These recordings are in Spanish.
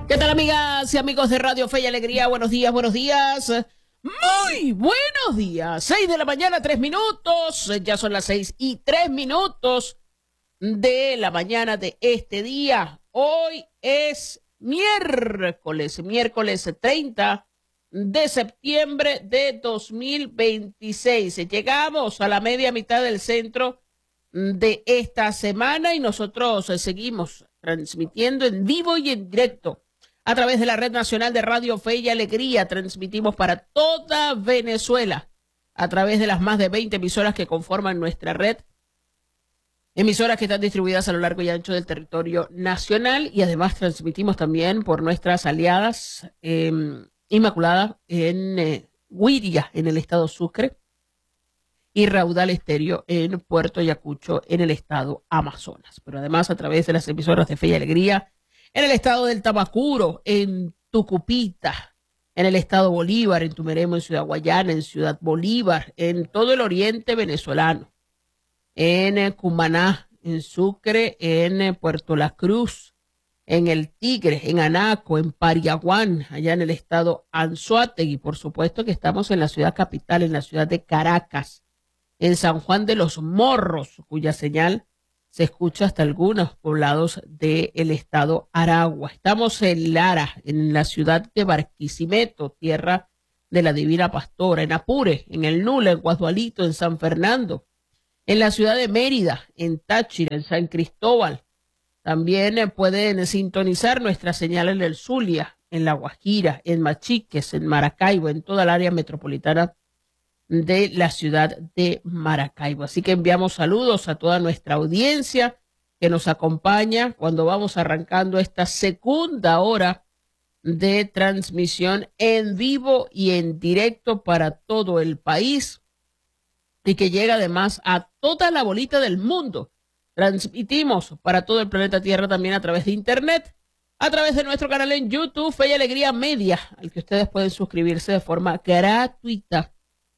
¿Qué tal, amigas y amigos de Radio Fe y Alegría? Buenos días, buenos días. Muy buenos días. 6 de la mañana, 3 minutos. Ya son las 6:03 de la mañana de este día. Hoy es miércoles 30 de septiembre de 2026. Llegamos a la media mitad del centro de esta semana y nosotros seguimos transmitiendo en vivo y en directo a través de la Red Nacional de Radio Fe y Alegría. Transmitimos para toda Venezuela a través de las más de 20 emisoras que conforman nuestra red. Emisoras que están distribuidas a lo largo y ancho del territorio nacional, y además transmitimos también por nuestras aliadas Inmaculada en Huiria, en el estado Sucre, y Raudal Estéreo en Puerto Ayacucho, en el estado Amazonas. Pero además a través de las emisoras de Fe y Alegría en el estado del Tamacuro, en Tucupita, en el estado Bolívar, en Tumeremo, en Ciudad Guayana, en Ciudad Bolívar, en todo el oriente venezolano, en Cumaná, en Sucre, en Puerto La Cruz, en El Tigre, en Anaco, en Pariaguán, allá en el estado Anzoátegui. Por supuesto que estamos en la ciudad capital, en la ciudad de Caracas, en San Juan de los Morros, cuya señal se escucha hasta algunos poblados del estado Aragua. Estamos en Lara, en la ciudad de Barquisimeto, tierra de la Divina Pastora, en Apure, en El Nula, en Guasdualito, en San Fernando, en la ciudad de Mérida, en Táchira, en San Cristóbal. También pueden sintonizar nuestra señal en el Zulia, en La Guajira, en Machiques, en Maracaibo, en toda el área metropolitana de la ciudad de Maracaibo. Así que enviamos saludos a toda nuestra audiencia que nos acompaña cuando vamos arrancando esta segunda hora de transmisión en vivo y en directo para todo el país, y que llega además a toda la bolita del mundo. Transmitimos para todo el planeta Tierra también a través de internet, a través de nuestro canal en YouTube, Fe y Alegría Media, al que ustedes pueden suscribirse de forma gratuita,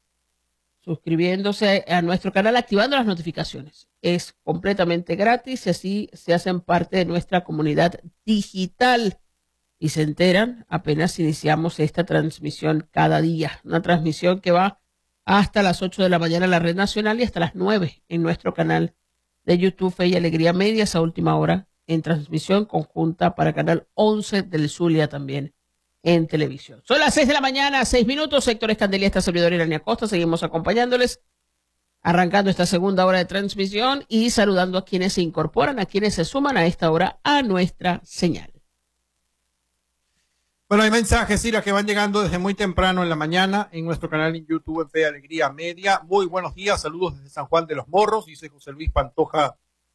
suscribiéndose a nuestro canal, activando las notificaciones. Es completamente gratis y así se hacen parte de nuestra comunidad digital y se enteran apenas iniciamos esta transmisión cada día. Una transmisión que va hasta las 8 de la mañana en la Red Nacional y hasta las 9 en nuestro canal de YouTube Fe y Alegría Media, esa última hora en transmisión conjunta para Canal 11 del Zulia también en televisión. Son las 6 de la mañana, 6 minutos. Héctor Escandelia, esta servidora Irania Costa. Seguimos acompañándoles, arrancando esta segunda hora de transmisión y saludando a quienes se incorporan, a quienes se suman a esta hora a nuestra señal. Bueno, hay mensajes, Ira, que van llegando desde muy temprano en la mañana en nuestro canal en YouTube, en Fe y Alegría Media. Muy buenos días, saludos desde San Juan de los Morros, dice José Luis Pantoja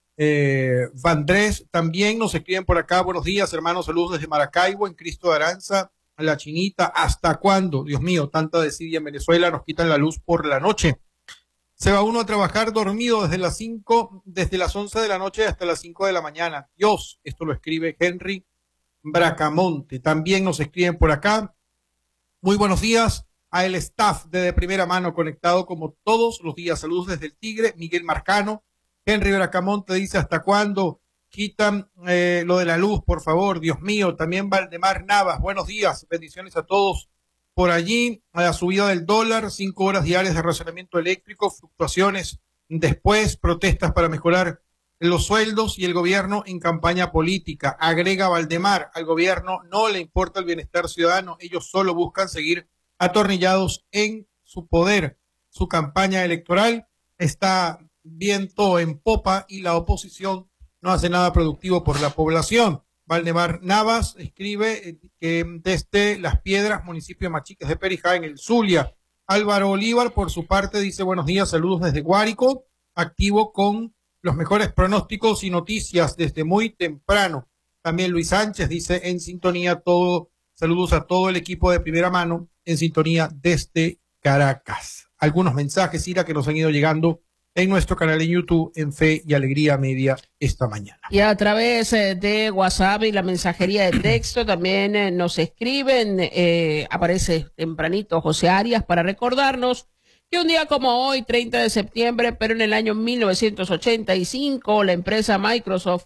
Vandrés. También nos escriben por acá, buenos días, hermanos, saludos desde Maracaibo, en Cristo de Aranza, La Chinita. ¿Hasta cuándo? Dios mío, tanta desidia en Venezuela, nos quitan la luz por la noche. Se va uno a trabajar dormido desde las 11 de la noche hasta las 5 de la mañana. Dios, esto lo escribe Henry Bracamonte. También nos escriben por acá. Muy buenos días a el staff de Primera Mano conectado como todos los días. Saludos desde el Tigre, Miguel Marcano. Henry Bracamonte dice, ¿hasta cuándo quitan lo de la luz, por favor? Dios mío. También Valdemar Navas, buenos días, bendiciones a todos por allí. A la subida del dólar, 5 horas diarias de racionamiento eléctrico, fluctuaciones después, protestas para mejorar los sueldos y el gobierno en campaña política. Agrega Valdemar, al gobierno no le importa el bienestar ciudadano, ellos solo buscan seguir atornillados en su poder. Su campaña electoral está viento en popa y la oposición no hace nada productivo por la población. Valdemar Navas escribe que desde Las Piedras, municipio de Machiques de Perijá, en el Zulia. Álvaro Olivar, por su parte, dice buenos días, saludos desde Guárico, activo con los mejores pronósticos y noticias desde muy temprano. También Luis Sánchez dice en sintonía saludos a todo el equipo de Primera Mano en sintonía desde Caracas. Algunos mensajes, Ira, que nos han ido llegando en nuestro canal de YouTube en Fe y Alegría Media esta mañana. Y a través de WhatsApp y la mensajería de texto también nos escriben, aparece tempranito José Arias para recordarnos que un día como hoy, 30 de septiembre, pero en el año 1985, la empresa Microsoft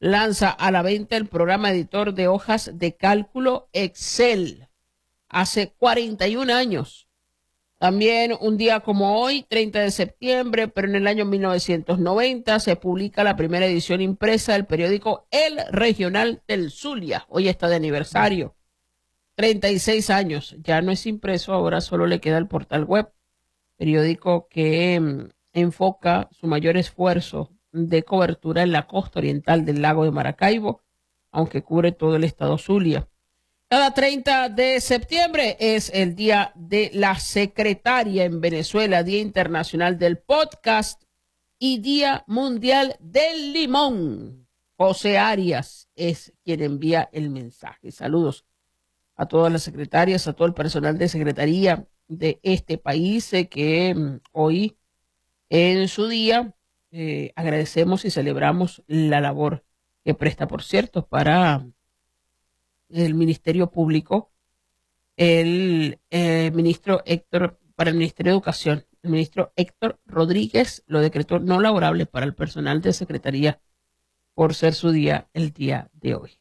lanza a la venta el programa editor de hojas de cálculo Excel hace 41 años. También un día como hoy, 30 de septiembre, pero en el año 1990, se publica la primera edición impresa del periódico El Regional del Zulia. Hoy está de aniversario. 36 años. Ya no es impreso, ahora solo le queda el portal web. Periódico que enfoca su mayor esfuerzo de cobertura en la costa oriental del lago de Maracaibo, aunque cubre todo el estado Zulia. Cada 30 de septiembre es el Día de la Secretaria en Venezuela, Día Internacional del Podcast y Día Mundial del Limón. José Arias es quien envía el mensaje. Saludos a todas las secretarias, a todo el personal de secretaría de este país que hoy en su día agradecemos y celebramos la labor que presta, por cierto, para el Ministerio Público, el ministro Héctor, para el Ministerio de Educación, el ministro Héctor Rodríguez lo decretó no laborable para el personal de secretaría por ser su día el día de hoy.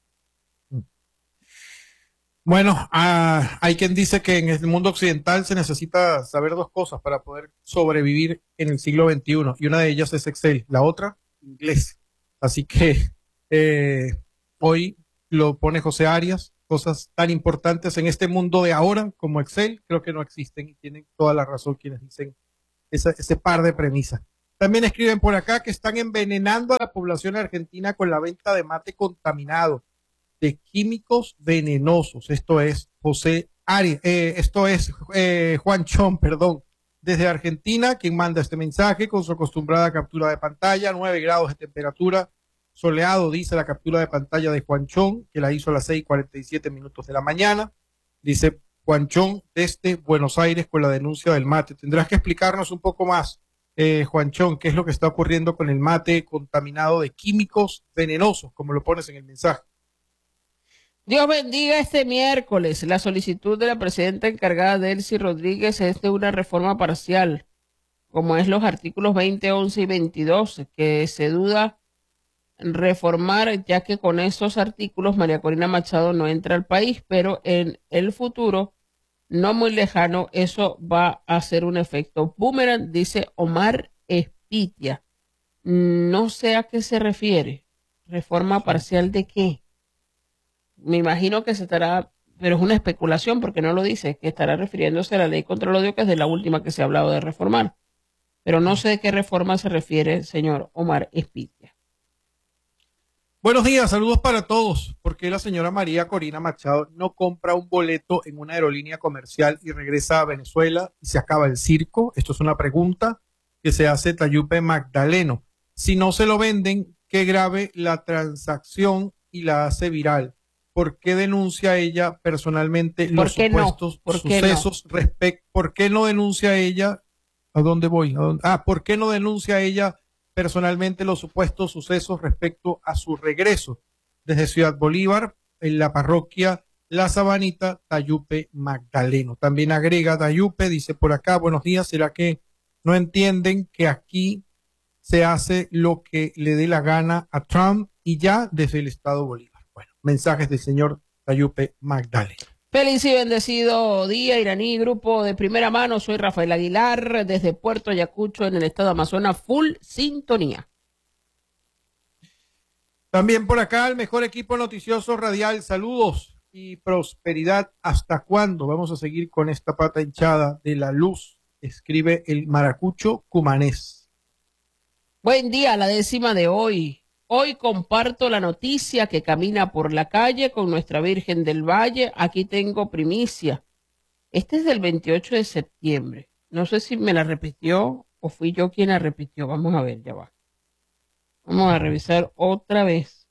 Bueno, hay quien dice que en el mundo occidental se necesita saber dos cosas para poder sobrevivir en el siglo XXI, y una de ellas es Excel, la otra, inglés. Así que hoy lo pone José Arias, cosas tan importantes en este mundo de ahora como Excel, creo que no existen, y tienen toda la razón quienes dicen ese par de premisas. También escriben por acá que están envenenando a la población argentina con la venta de mate contaminado, de químicos venenosos. Esto es José Arias, Juan Chon, perdón, desde Argentina, quien manda este mensaje con su acostumbrada captura de pantalla, 9 grados de temperatura, soleado, dice la captura de pantalla de Juan Chon, que la hizo a las 6:47 de la mañana. Dice Juan Chon desde Buenos Aires con la denuncia del mate. Tendrás que explicarnos un poco más, Juan Chon, qué es lo que está ocurriendo con el mate contaminado de químicos venenosos, como lo pones en el mensaje. Dios bendiga este miércoles. La solicitud de la presidenta encargada Delcy Rodríguez es de una reforma parcial, como es los artículos 20, 11 y 22, que se duda reformar, ya que con esos artículos María Corina Machado no entra al país, pero en el futuro, no muy lejano, eso va a hacer un efecto boomerang, dice Omar Espitia. No sé a qué se refiere. ¿Reforma parcial de qué? Me imagino que se estará, pero es una especulación porque no lo dice, que estará refiriéndose a la ley contra el odio, que es de la última que se ha hablado de reformar. Pero no sé de qué reforma se refiere, señor Omar Espitia. Buenos días, saludos para todos. ¿Por qué la señora María Corina Machado no compra un boleto en una aerolínea comercial y regresa a Venezuela y se acaba el circo? Esto es una pregunta que se hace Tayupe Magdaleno. Si no se lo venden, que grabe la transacción y la hace viral. ¿Por qué denuncia ella personalmente los supuestos sucesos respecto? ¿Por qué no denuncia ella? ¿A dónde voy? ¿Por qué no denuncia ella personalmente los supuestos sucesos respecto a su regreso desde Ciudad Bolívar en la parroquia La Sabanita, Tayupe Magdaleno? También agrega Tayupe, dice por acá, buenos días, ¿será que no entienden que aquí se hace lo que le dé la gana a Trump y ya desde el Estado Bolívar? Bueno, mensajes del señor Tayupe Magdaleno. Feliz y bendecido día, Iraní, grupo de primera mano. Soy Rafael Aguilar, desde Puerto Ayacucho, en el estado de Amazonas, full sintonía. También por acá el mejor equipo noticioso radial. Saludos y prosperidad. ¿Hasta cuándo vamos a seguir con esta pata hinchada de la luz? Escribe el maracucho cumanés. Buen día, la décima de hoy. Hoy comparto la noticia que camina por la calle con nuestra Virgen del Valle. Aquí tengo primicia. Este es del 28 de septiembre. No sé si me la repitió o fui yo quien la repitió. Vamos a ver, ya va. Vamos a revisar otra vez.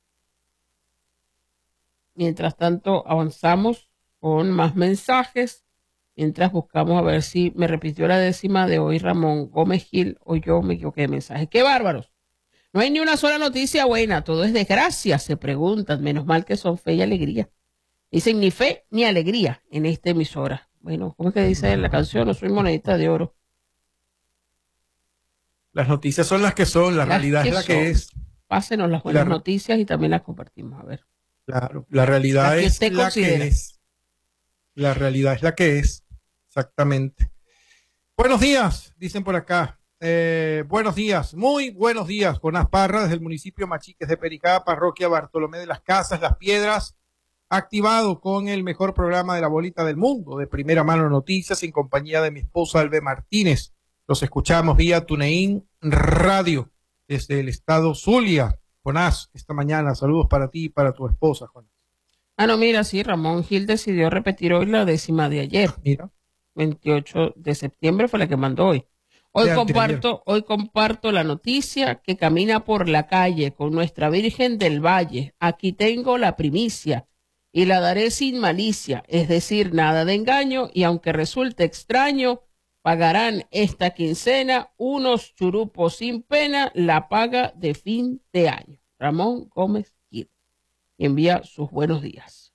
Mientras tanto, avanzamos con más mensajes. Mientras buscamos a ver si me repitió la décima de hoy Ramón Gómez Gil o yo me equivoqué de mensaje. ¡Qué bárbaros! No hay ni una sola noticia buena, todo es desgracia, se preguntan. Menos mal que son fe y alegría. Dicen ni fe ni alegría en esta emisora. Bueno, ¿cómo es que dice la canción? No soy monedita de oro. Las noticias son las que son, la realidad es la que es. Pásenos las buenas noticias y también las compartimos. A ver. Claro, la realidad es la que es. La realidad es la que es. Exactamente. Buenos días, dicen por acá. Buenos días, muy buenos días. Jonás Parra, desde el municipio Machiques de Pericá, parroquia Bartolomé de las Casas, Las Piedras, activado con el mejor programa de la bolita del mundo, de primera mano noticias, en compañía de mi esposa Albe Martínez. Los escuchamos vía TuneIn Radio, desde el estado Zulia. Jonás, esta mañana, saludos para ti y para tu esposa, Jonás. No, mira, sí, Ramón Gil decidió repetir hoy la décima de ayer. Mira. 28 de septiembre fue la que mandó hoy. Hoy comparto la noticia que camina por la calle con nuestra Virgen del Valle. Aquí tengo la primicia y la daré sin malicia, es decir, nada de engaño, y aunque resulte extraño, pagarán esta quincena unos churupos sin pena, la paga de fin de año. Ramón Gómez Gil. Y envía sus buenos días.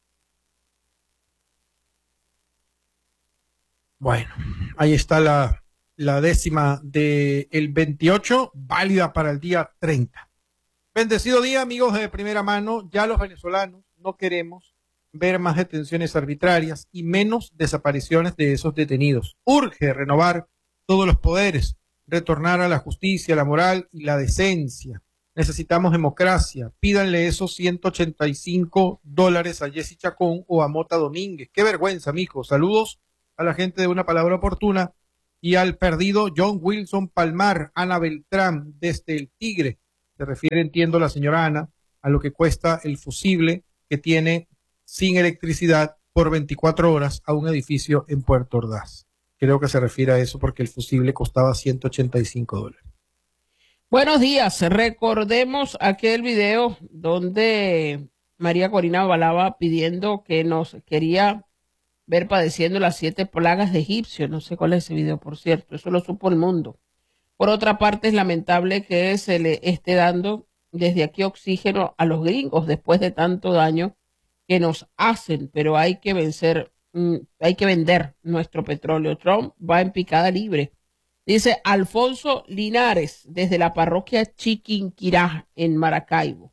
Bueno, ahí está la décima del 28, válida para el día 30. Bendecido día, amigos de primera mano. Ya los venezolanos no queremos ver más detenciones arbitrarias y menos desapariciones de esos detenidos. Urge renovar todos los poderes, retornar a la justicia, la moral y la decencia. Necesitamos democracia. Pídanle esos $185 a Jessy Chacón o a Mota Domínguez. Qué vergüenza, mijo. Saludos a la gente de Una Palabra Oportuna y al perdido John Wilson Palmar, Ana Beltrán, desde el Tigre. Se refiere, entiendo, la señora Ana, a lo que cuesta el fusible que tiene sin electricidad por 24 horas a un edificio en Puerto Ordaz. Creo que se refiere a eso porque el fusible costaba $185. Buenos días. Recordemos aquel video donde María Corina Balaba pidiendo que nos quería ver padeciendo las 7 plagas de egipcio. No sé cuál es ese video, por cierto. Eso lo supo el mundo. Por otra parte, es lamentable que se le esté dando desde aquí oxígeno a los gringos después de tanto daño que nos hacen, pero hay que vender nuestro petróleo. Trump va en picada libre. Dice Alfonso Linares, desde la parroquia Chiquinquirá, en Maracaibo.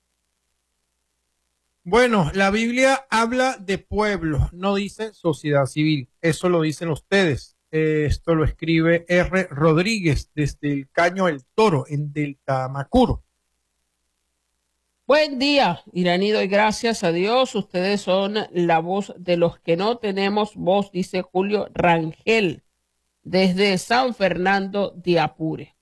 Bueno, la Biblia habla de pueblo, no dice sociedad civil. Eso lo dicen ustedes. Esto lo escribe R. Rodríguez desde el Caño El Toro, en Delta Macuro. Buen día, Iraní, doy gracias a Dios. Ustedes son la voz de los que no tenemos voz, dice Julio Rangel, desde San Fernando de Apure.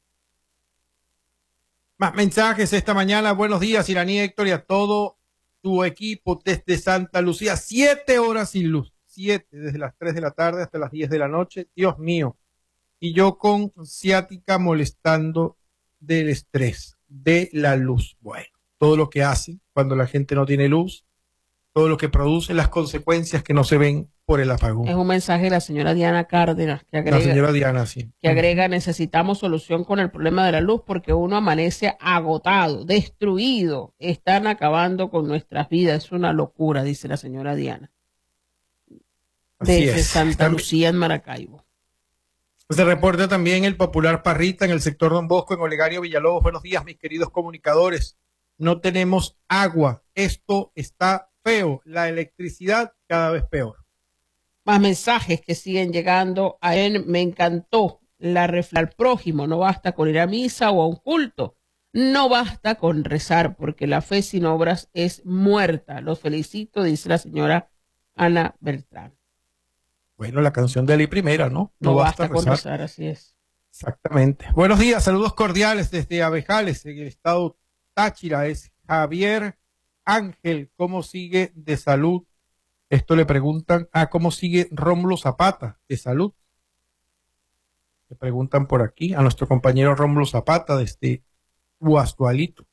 Más mensajes esta mañana. Buenos días, Iraní, Héctor, y a todo tu equipo desde Santa Lucía. 7 horas sin luz. 7, desde las 3 de la tarde hasta las 10 de la noche. Dios mío. Y yo con ciática molestando del estrés, de la luz. Bueno, todo lo que hace cuando la gente no tiene luz, todo lo que produce, las consecuencias que no se ven por el apagón. Es un mensaje de la señora Diana Cárdenas que agrega, la señora Diana, sí. Que agrega, necesitamos solución con el problema de la luz porque uno amanece agotado, destruido. Están acabando con nuestras vidas. Es una locura, dice la señora Diana. Desde Santa Lucía, en Maracaibo. Se reporta también el popular Parrita en el sector Don Bosco, en Olegario Villalobos. Buenos días, mis queridos comunicadores. No tenemos agua. Esto está feo. La electricidad cada vez peor. Más mensajes que siguen llegando. A él me encantó la reflexión al prójimo. No basta con ir a misa o a un culto. No basta con rezar porque la fe sin obras es muerta. Los felicito, dice la señora Ana Beltrán. Bueno, la canción de Eli Primera, ¿no? No basta con rezar, así es. Exactamente. Buenos días, saludos cordiales desde Abejales, en el estado Táchira. Es Javier Ángel. ¿Cómo sigue de salud? Esto le preguntan, ¿cómo sigue Rómulo Zapata de salud? Le preguntan por aquí a nuestro compañero Rómulo Zapata desde Guasdualito.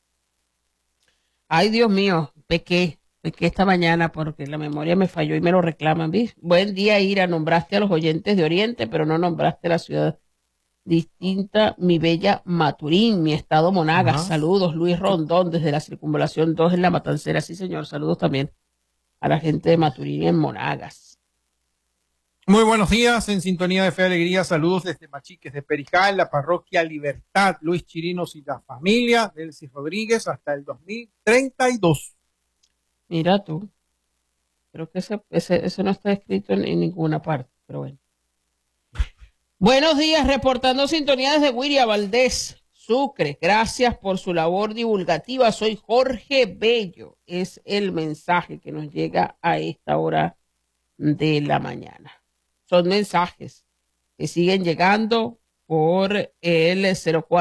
Ay, Dios mío, pequé esta mañana porque la memoria me falló y me lo reclaman. ¿Ves? Buen día, Ira. Nombraste a los oyentes de Oriente, pero no nombraste la ciudad distinta, mi bella Maturín, mi estado Monagas. Ajá. Saludos, Luis Rondón, desde la Circunvalación 2 en La Matancera. Sí, señor. Saludos también a la gente de Maturín en Monagas. Muy buenos días, en sintonía de Fe y Alegría, saludos desde Machiques de Perijá, en la parroquia Libertad, Luis Chirinos y la familia, Delcy Rodríguez, hasta el 2032. Mira tú, creo que ese no está escrito en ninguna parte, pero bueno. Buenos días, reportando sintonía desde Guiria Valdés, Sucre. Gracias por su labor divulgativa. Soy Jorge Bello. Es el mensaje que nos llega a esta hora de la mañana. Son mensajes que siguen llegando por el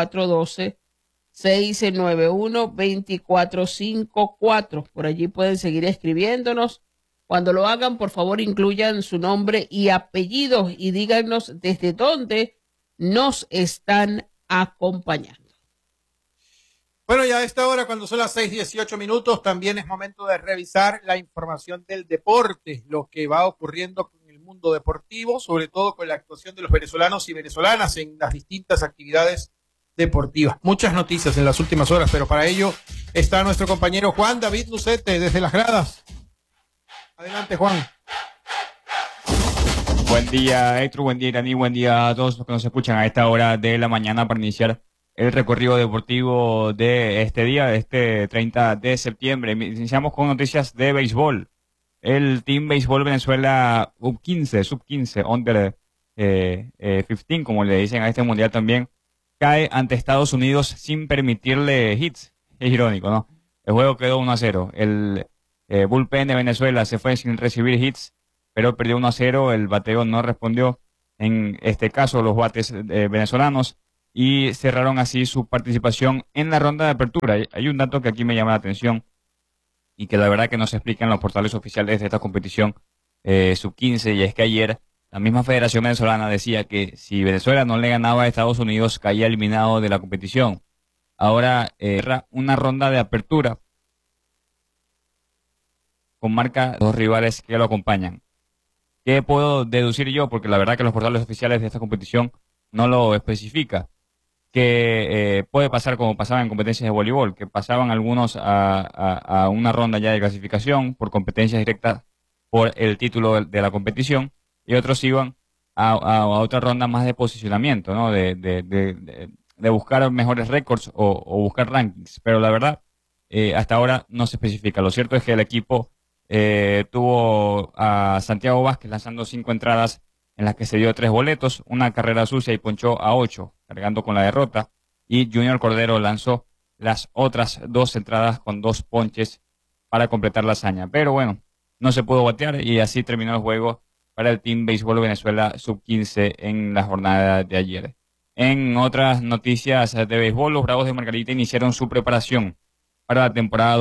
0412-691-2454. Por allí pueden seguir escribiéndonos. Cuando lo hagan, por favor, incluyan su nombre y apellido y díganos desde dónde nos están acompañando. Bueno, ya a esta hora, cuando son las 6:18, también es momento de revisar la información del deporte, lo que va ocurriendo en el mundo deportivo, sobre todo con la actuación de los venezolanos y venezolanas en las distintas actividades deportivas. Muchas noticias en las últimas horas, pero para ello está nuestro compañero Juan David Lucete desde las gradas. Adelante, Juan. Buen día, Héctor, buen día, Iraní, buen día a todos los que nos escuchan a esta hora de la mañana para iniciar el recorrido deportivo de este día, de este 30 de septiembre. Iniciamos con noticias de béisbol. El Team Béisbol Venezuela sub-15, under 15, como le dicen a este mundial también, cae ante Estados Unidos sin permitirle hits. Es irónico, ¿no? El juego quedó 1-0. El bullpen de Venezuela se fue sin recibir hits, pero perdió 1-0. El bateo no respondió, en este caso, los bates venezolanos, y cerraron así su participación en la ronda de apertura. Hay un dato que aquí me llama la atención y que la verdad que no se explica en los portales oficiales de esta competición sub-15, y es que ayer la misma Federación Venezolana decía que si Venezuela no le ganaba a Estados Unidos, caía eliminado de la competición. Ahora una ronda de apertura con marca dos rivales que lo acompañan. ¿Qué puedo deducir yo? Porque la verdad que los portales oficiales de esta competición no lo especifica. Que puede pasar como pasaba en competencias de voleibol, que pasaban algunos a una ronda ya de clasificación por competencias directas por el título de la competición, y otros iban a otra ronda más de posicionamiento, ¿no? De buscar mejores récords o buscar rankings. Pero la verdad, hasta ahora no se especifica. Lo cierto es que el equipo tuvo a Santiago Vázquez lanzando 5 entradas en las que se dio 3 boletos, una carrera sucia y ponchó a 8, cargando con la derrota. Y Junior Cordero lanzó las otras 2 entradas con 2 ponches para completar la hazaña. Pero bueno, no se pudo batear y así terminó el juego para el Team Béisbol Venezuela sub-15 en la jornada de ayer. En otras noticias de béisbol, los Bravos de Margarita iniciaron su preparación para la temporada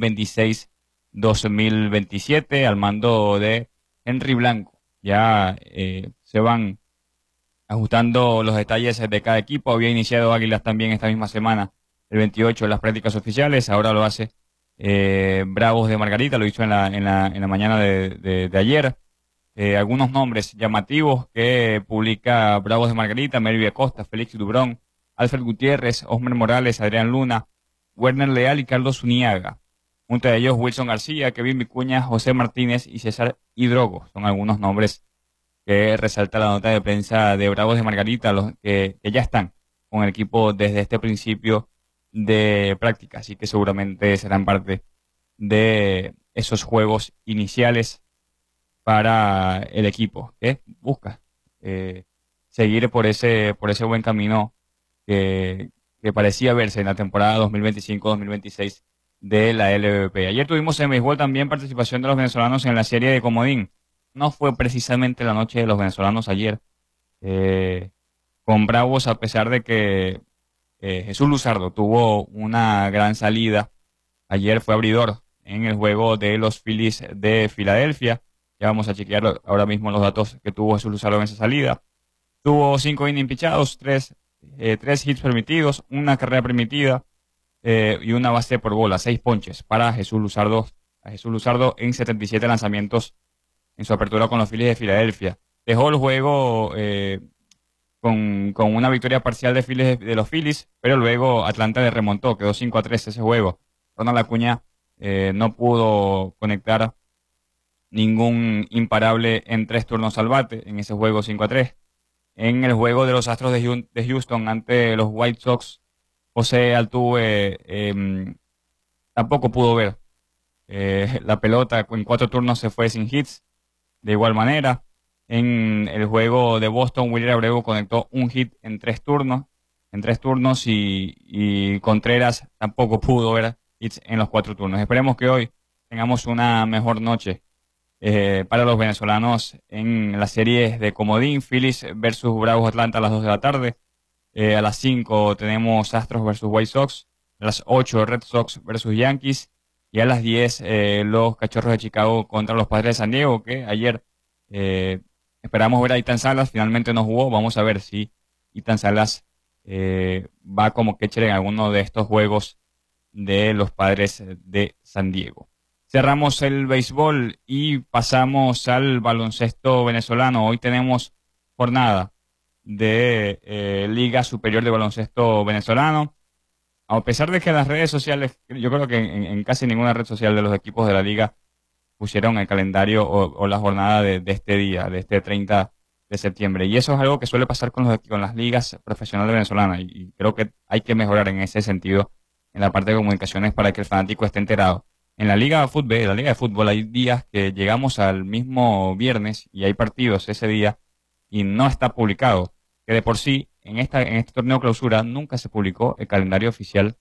2026-2027 al mando de Henry Blanco. Ya se van ajustando los detalles de cada equipo. Había iniciado Águilas también esta misma semana, el 28, las prácticas oficiales. Ahora lo hace Bravos de Margarita, lo hizo en la mañana de ayer. Algunos nombres llamativos que publica Bravos de Margarita: Melvin Acosta, Félix Dubrón, Alfred Gutiérrez, Osmer Morales, Adrián Luna, Werner Leal y Carlos Zuniaga. Junto a ellos, Wilson García, Kevin Vicuña, José Martínez y César Hidrogo. Son algunos nombres que resalta la nota de prensa de Bravos de Margarita, los que ya están con el equipo desde este principio de práctica. Así que seguramente serán parte de esos juegos iniciales para el equipo que busca seguir por ese buen camino que parecía verse en la temporada 2025-2026 de la LVP. Ayer tuvimos en béisbol también participación de los venezolanos en la serie de comodín. No fue precisamente la noche de los venezolanos ayer, con Bravos, a pesar de que Jesús Luzardo tuvo una gran salida. Ayer fue abridor en el juego de los Phillies de Filadelfia. Ya vamos a chequear ahora mismo los datos que tuvo Jesús Luzardo en esa salida. Tuvo 5 innings pichados, 3 hits permitidos, una carrera permitida, y una base por bola, 6 ponches para Jesús Luzardo, en 77 lanzamientos en su apertura con los Phillies de Filadelfia. Dejó el juego con una victoria parcial de los Phillies, pero luego Atlanta le remontó, quedó 5-3 ese juego. Ronald Acuña no pudo conectar ningún imparable en 3 turnos al bate en ese juego 5-3. En el juego de los Astros de Houston ante los White Sox, José Altuve tampoco pudo ver la pelota. En 4 turnos se fue sin hits. De igual manera, en el juego de Boston, Wilyer Abreu conectó un hit en 3 turnos. Y Contreras tampoco pudo ver hits en los 4 turnos. Esperemos que hoy tengamos una mejor noche para los venezolanos en las series de comodín. Phillies versus Bravos Atlanta a las 2 de la tarde. A las 5 tenemos Astros versus White Sox. A las 8 Red Sox versus Yankees. Y a las 10 los Cachorros de Chicago contra los Padres de San Diego, que ayer esperamos ver a Ethan Salas. Finalmente no jugó. Vamos a ver si Ethan Salas va como catcher en alguno de estos juegos de los Padres de San Diego. Cerramos el béisbol y pasamos al baloncesto venezolano. Hoy tenemos jornada de Liga Superior de Baloncesto Venezolano. A pesar de que las redes sociales, yo creo que en casi ninguna red social de los equipos de la liga pusieron el calendario o la jornada de este día, de este 30 de septiembre. Y eso es algo que suele pasar con las ligas profesionales venezolanas. Y creo que hay que mejorar en ese sentido en la parte de comunicaciones para que el fanático esté enterado. En la Liga de Fútbol hay días que llegamos al mismo viernes y hay partidos ese día y no está publicado. Que de por sí, en este torneo clausura nunca se publicó el calendario oficial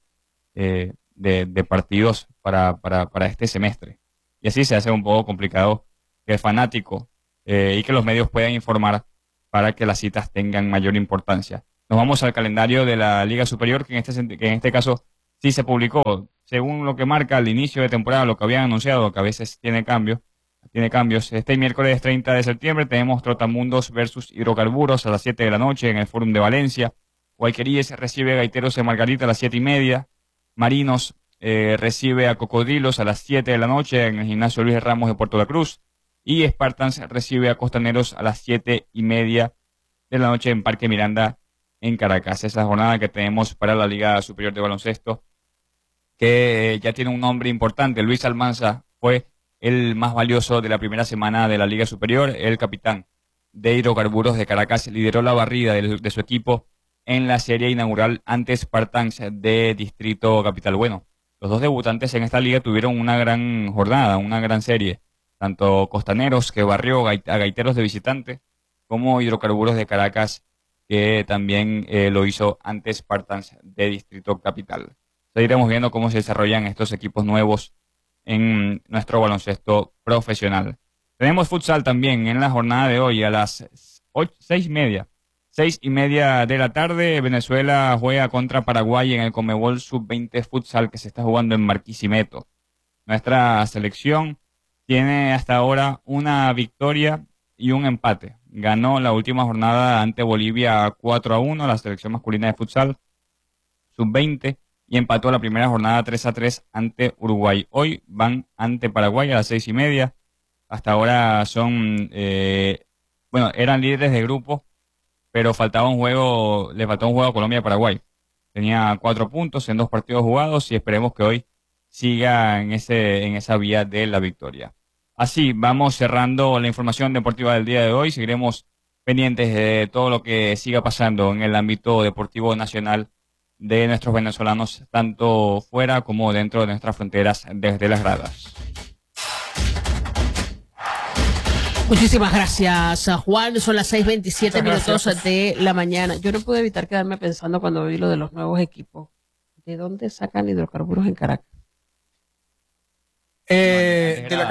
de partidos para este semestre. Y así se hace un poco complicado que el fanático y que los medios puedan informar para que las citas tengan mayor importancia. Nos vamos al calendario de la Liga Superior, que en este caso sí se publicó, según lo que marca al inicio de temporada, lo que habían anunciado, que a veces tiene cambios. Este miércoles 30 de septiembre tenemos Trotamundos versus Hidrocarburos a las 7 de la noche en el Fórum de Valencia. Guayqueríes recibe a Gaiteros de Margarita a las 7:30. Marinos recibe a Cocodrilos a las 7 de la noche en el Gimnasio Luis Ramos de Puerto La Cruz. Y Spartans recibe a Costaneros a las 7:30 de la noche en Parque Miranda en Caracas. Esa es la jornada que tenemos para la Liga Superior de Baloncesto, que ya tiene un nombre importante. Luis Almanza fue el más valioso de la primera semana de la Liga Superior. El capitán de Hidrocarburos de Caracas lideró la barrida de su equipo en la serie inaugural ante Spartans de Distrito Capital. Bueno, los dos debutantes en esta liga tuvieron una gran jornada, una gran serie. Tanto Costaneros, que barrió a Gaiteros de visitante, como Hidrocarburos de Caracas, que también lo hizo ante Spartans de Distrito Capital. Seguiremos viendo cómo se desarrollan estos equipos nuevos en nuestro baloncesto profesional. Tenemos futsal también en la jornada de hoy a las 6:30 de la tarde. Venezuela juega contra Paraguay en el Conmebol Sub-20 Futsal que se está jugando en Barquisimeto. Nuestra selección tiene hasta ahora una victoria y un empate. Ganó la última jornada ante Bolivia 4-1, la selección masculina de futsal Sub-20, y empató la primera jornada 3-3 ante Uruguay. Hoy van ante Paraguay a las 6:30. Hasta ahora eran líderes de grupo, pero le faltó un juego a Colombia y Paraguay. Tenía 4 puntos en 2 partidos jugados y esperemos que hoy siga en esa vía de la victoria. Así vamos cerrando la información deportiva del día de hoy. Seguiremos pendientes de todo lo que siga pasando en el ámbito deportivo nacional de nuestros venezolanos, tanto fuera como dentro de nuestras fronteras desde las gradas. Muchísimas gracias, Juan. Son las 6:27 minutos de la mañana. Yo no pude evitar quedarme pensando cuando vi lo de los nuevos equipos. ¿De dónde sacan hidrocarburos en Caracas? De la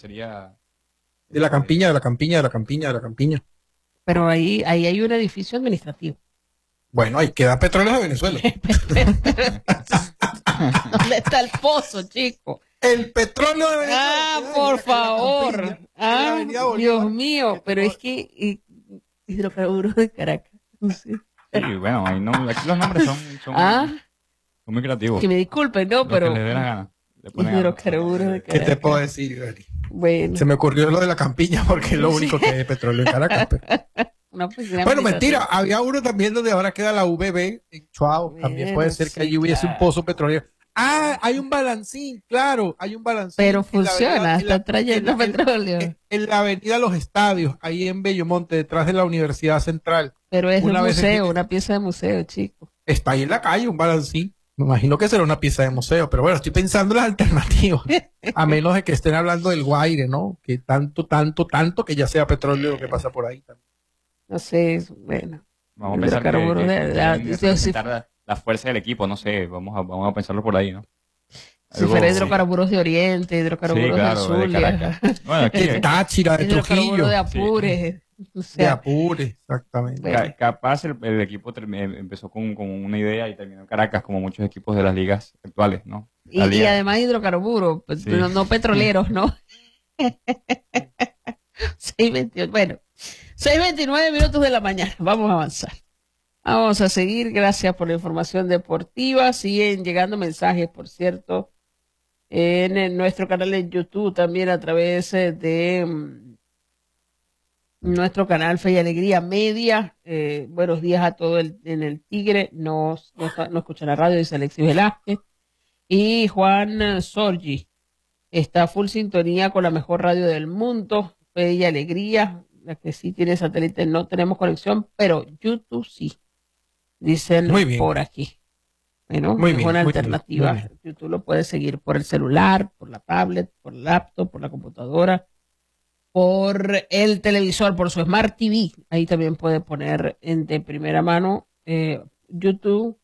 campiña. Pero ahí hay un edificio administrativo. Bueno, ahí queda Petróleos de Venezuela. ¿Dónde está el pozo, chico? El petróleo de Venezuela. Por favor. Dios mío, pero es que hidrocarburos de Caracas. No sé. Sí, bueno, aquí los nombres son muy creativos. Que me disculpen, ¿no? Pero que les dé la gana. Hidrocarburos de Caracas. ¿Qué te puedo decir, Gary? Bueno. Se me ocurrió lo de la campiña porque es lo único que hay petróleo en Caracas. Bueno, mentira, había uno también donde ahora queda la VB en Chuao. También puede ser que allí hubiese un pozo petrolero. Hay un balancín, claro, hay un balancín. Pero funciona, está trayendo petróleo. En la avenida Los Estadios, ahí en Bellomonte, detrás de la Universidad Central. Pero es un museo, una pieza de museo, chico. Está ahí en la calle un balancín. Me imagino que será una pieza de museo, pero bueno, estoy pensando en las alternativas. A menos de que estén hablando del Guaire, ¿no? Que tanto que ya sea petróleo lo que pasa por ahí también. No sé, bueno. Vamos a pensar que la fuerza del equipo, no sé, vamos a pensarlo por ahí, ¿no? Si fuera hidrocarburos de Oriente, hidrocarburos del Sur, de Caracas. Bueno, aquí, de Táchira, de Trujillo. De Apure. Sí. O sea, de Apure, exactamente. Bueno. Capaz el equipo empezó con una idea y terminó en Caracas, como muchos equipos de las ligas actuales, ¿no? Y además hidrocarburos, pues, sí. no petroleros, ¿no? 6:28, bueno, 6:29 minutos de la mañana, vamos a avanzar. Vamos a seguir, gracias por la información deportiva. Siguen llegando mensajes, por cierto, en nuestro canal de YouTube, también a través de nuestro canal Fe y Alegría Media. Buenos días a todos en el Tigre, no escucha la radio, dice Alexis Velázquez. Y Juan Sorgi está full sintonía con la mejor radio del mundo, Fe y Alegría, la que sí tiene satélite, no tenemos conexión, pero YouTube sí. Dicen por aquí. Bueno, es una alternativa. Bien. YouTube lo puedes seguir por el celular, por la tablet, por el laptop, por la computadora, por el televisor, por su Smart TV. Ahí también puede poner de primera mano YouTube,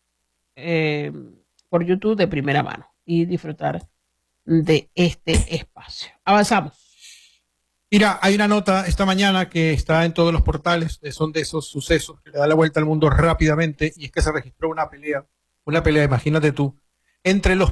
por YouTube de primera mano y disfrutar de este espacio. Avanzamos. Mira, hay una nota esta mañana que está en todos los portales, son de esos sucesos que le da la vuelta al mundo rápidamente, y es que se registró una pelea, imagínate tú, entre los